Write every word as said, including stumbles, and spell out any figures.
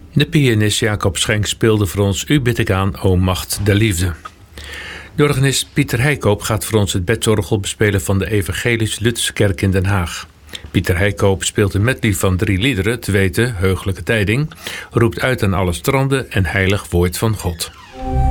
De pianist Jacob Schenk speelde voor ons U bid ik aan, o macht der liefde. De organist Pieter Heikoop gaat voor ons het bedorgel bespelen van de Evangelisch-Lutherse Kerk in Den Haag. Pieter Heikoop speelt een medley van drie liederen, te weten Heugelijke Tijding, roept uit aan alle stranden en heilig woord van God.